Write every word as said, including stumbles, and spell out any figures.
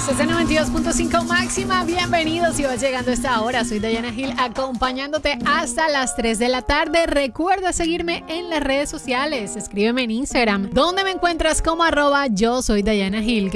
Estás en noventa y dos punto cinco máxima, bienvenidos si vas llegando a esta hora. Soy Diana Gil acompañándote hasta las tres de la tarde. Recuerda seguirme en las redes sociales, escríbeme en Instagram, donde me encuentras como arroba yo soy Diana Gil.